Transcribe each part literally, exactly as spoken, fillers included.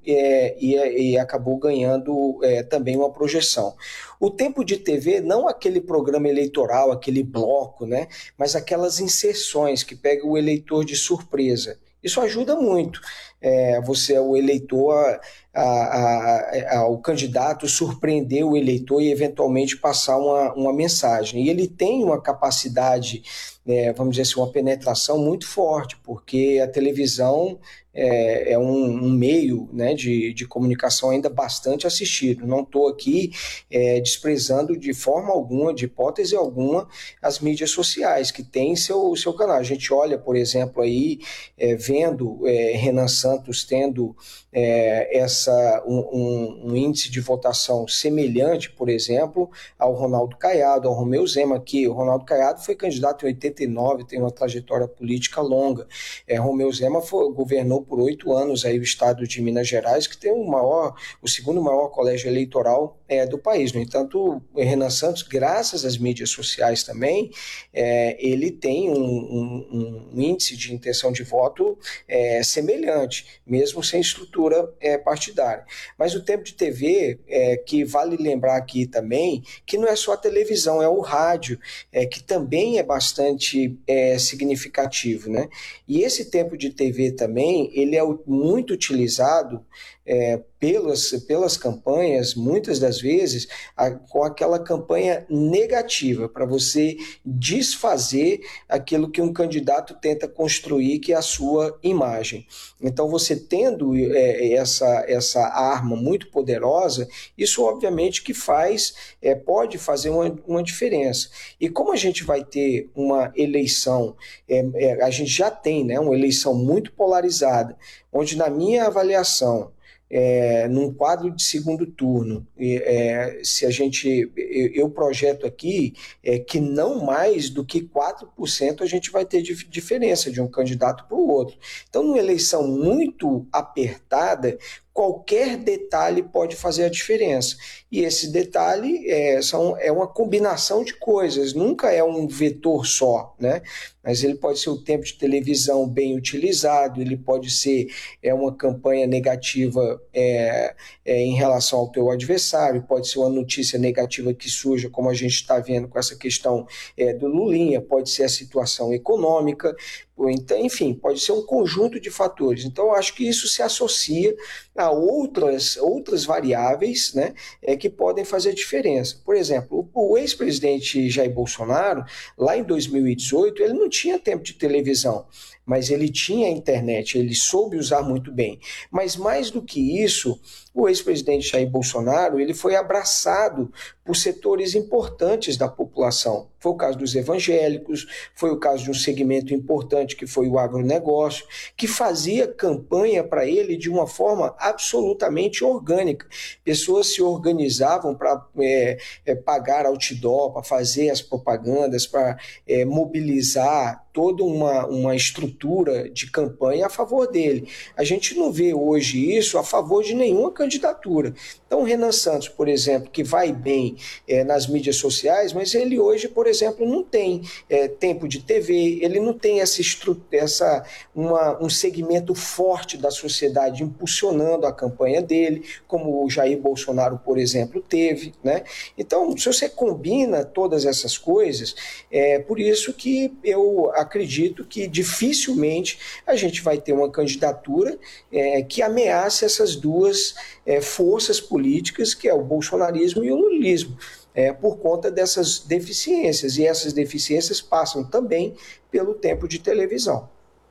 é, e, e acabou ganhando é, também uma projeção. O Tempo de T V, não aquele programa eleitoral, aquele bloco, né, mas aquelas inserções que pegam o eleitor de surpresa. Isso ajuda muito. É, você, o eleitor, a, a, a, o candidato surpreender o eleitor e eventualmente passar uma, uma mensagem. E ele tem uma capacidade, é, vamos dizer assim, uma penetração muito forte, porque a televisão é, é um, um meio, né, de, de comunicação ainda bastante assistido. Não estou aqui é, desprezando de forma alguma, de hipótese alguma, as mídias sociais, que têm seu, seu canal. A gente olha, por exemplo, aí, é, vendo é, Renan Santos tendo é, essa, um, um, um índice de votação semelhante, por exemplo, ao Ronaldo Caiado, ao Romeu Zema, que o Ronaldo Caiado foi candidato em oitenta e nove, tem uma trajetória política longa. É, Romeu Zema foi, governou por oito anos aí o estado de Minas Gerais, que tem o maior, o segundo maior colégio eleitoral é, do país. No entanto, o Renan Santos, graças às mídias sociais também, é, ele tem um, um, um índice de intenção de voto é, semelhante, mesmo sem estrutura é, partidária. Mas o Tempo de T V, é, que vale lembrar aqui também, que não é só a televisão, é o rádio, é, que também é bastante é, significativo, né? E esse Tempo de T V também, ele é muito utilizado é, pelas, pelas campanhas, muitas das vezes, a, com aquela campanha negativa, para você desfazer aquilo que um candidato tenta construir, que é a sua imagem. Então, você tendo é, essa, essa arma muito poderosa, isso obviamente que faz, é, pode fazer uma, uma diferença. E como a gente vai ter uma eleição, é, é, a gente já tem, né, uma eleição muito polarizada, onde na minha avaliação, É, num quadro de segundo turno, é, se a gente, eu, eu projeto aqui é, que não mais do que quatro por cento a gente vai ter de diferença de um candidato para o outro. Então, numa eleição muito apertada, qualquer detalhe pode fazer a diferença. E esse detalhe é, são, é uma combinação de coisas, nunca é um vetor só, né? Mas ele pode ser o tempo de televisão bem utilizado, ele pode ser é, uma campanha negativa é, é, em relação ao teu adversário, pode ser uma notícia negativa que surja, como a gente está vendo com essa questão é, do Lulinha, pode ser a situação econômica, então, enfim, pode ser um conjunto de fatores. Então, eu acho que isso se associa a outras, outras variáveis, né, é, que podem fazer diferença. Por exemplo, o, o ex-presidente Jair Bolsonaro, lá em dois mil e dezoito, ele não tinha tempo de televisão, mas ele tinha internet, ele soube usar muito bem. Mas mais do que isso, o ex-presidente Jair Bolsonaro, ele foi abraçado por setores importantes da população. Foi o caso dos evangélicos, foi o caso de um segmento importante que foi o agronegócio, que fazia campanha para ele de uma forma absolutamente orgânica. Pessoas se organizavam para é, é, pagar outdoor, para fazer as propagandas, para é, mobilizar toda uma, uma estrutura de campanha a favor dele. A gente não vê hoje isso a favor de nenhuma candidatura. Então, o Renan Santos, por exemplo, que vai bem é, nas mídias sociais, mas ele hoje, por exemplo, não tem é, tempo de T V, ele não tem essa, essa uma, um segmento forte da sociedade impulsionando a campanha dele, como o Jair Bolsonaro, por exemplo, teve, né? Então, se você combina todas essas coisas, é por isso que eu acredito que dificilmente a gente vai ter uma candidatura é, que ameace essas duas é, forças políticas, que é o bolsonarismo e o lulismo, é, por conta dessas deficiências. E essas deficiências passam também pelo tempo de televisão.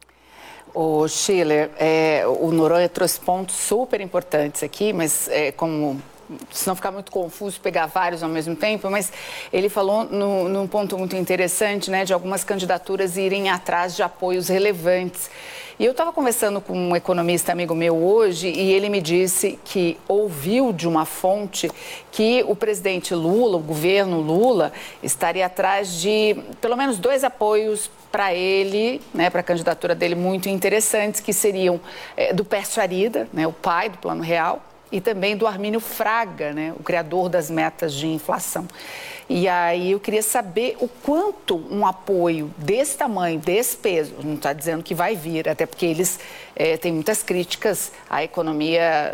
O Schiller, é, o Noronha trouxe pontos super importantes aqui, mas é, como... se não ficar muito confuso, pegar vários ao mesmo tempo, mas ele falou no, num ponto muito interessante, né, de algumas candidaturas irem atrás de apoios relevantes. E eu estava conversando com um economista amigo meu hoje e ele me disse que ouviu de uma fonte que o presidente Lula, o governo Lula, estaria atrás de pelo menos dois apoios para ele, né, para a candidatura dele muito interessantes, que seriam é, do Pércio Arida, né, o pai do Plano Real, e também do Armínio Fraga, né, o criador das metas de inflação. E aí eu queria saber o quanto um apoio desse tamanho, desse peso, não está dizendo que vai vir, até porque eles é, têm muitas críticas à economia